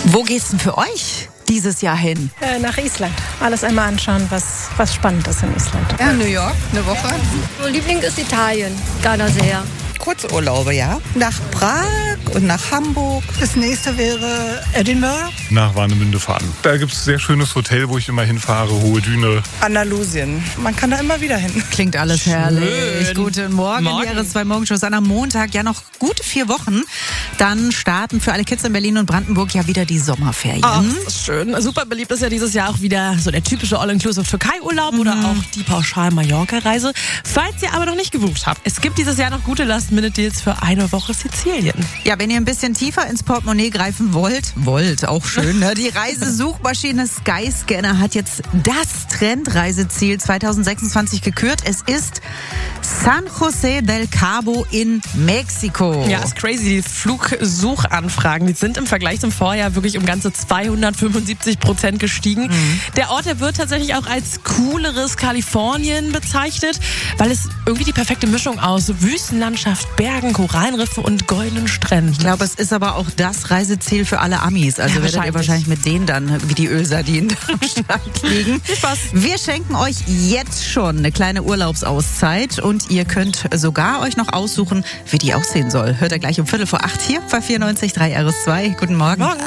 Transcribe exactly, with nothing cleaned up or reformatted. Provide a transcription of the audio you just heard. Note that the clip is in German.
Wo geht's denn für euch dieses Jahr hin? Äh, nach Island. Alles einmal anschauen, was, was spannend ist in Island. Ja, New York, eine Woche. Mein Liebling ist Italien, Gardasee. Kurzurlaube, ja. Nach Prag und nach Hamburg. Das nächste wäre Edinburgh. Nach Warnemünde fahren. Da gibt es ein sehr schönes Hotel, wo ich immer hinfahre, Hohe Düne. Andalusien. Man kann da immer wieder hin. Klingt alles Schön. herrlich. Guten Morgen, Morgen. die R S zwei Morgenshows an am Montag. Ja, noch gute vier Wochen. Dann starten für alle Kids in Berlin und Brandenburg ja wieder die Sommerferien. Ach, das ist schön. Super beliebt ist ja dieses Jahr auch wieder so der typische All-Inclusive Türkei-Urlaub mhm. oder auch die Pauschal-Mallorca-Reise. Falls ihr aber noch nicht gebucht habt, es gibt dieses Jahr noch gute Last-Minute-Deals für eine Woche Sizilien. Ja, wenn ihr ein bisschen tiefer ins Portemonnaie greifen wollt, wollt, auch schön, ne? Die Reisesuchmaschine Skyscanner hat jetzt das Trendreiseziel zwanzig sechsundzwanzig gekürt. Es ist San José del Cabo in Mexiko. Ja, ist crazy. Die Flugsuchanfragen, die sind im Vergleich zum Vorjahr wirklich um ganze zweihundertfünfundsiebzig Prozent gestiegen. Mhm. Der Ort, der wird tatsächlich auch als cooleres Kalifornien bezeichnet, weil es irgendwie die perfekte Mischung aus Wüstenlandschaft, Bergen, Korallenriffen und goldenen Stränden. Ich glaube, es ist aber auch das Reiseziel für alle Amis. Also ja, werdet ihr wahrscheinlich mit denen dann wie die Ölsardinen am Strand liegen. Viel Spaß. Wir schenken euch jetzt schon eine kleine Urlaubsauszeit und ihr könnt sogar euch noch aussuchen, wie die aussehen soll. Hört ihr gleich um Viertel vor acht hier bei vierundneunzig Komma drei R S zwei. Guten Morgen. Morgen.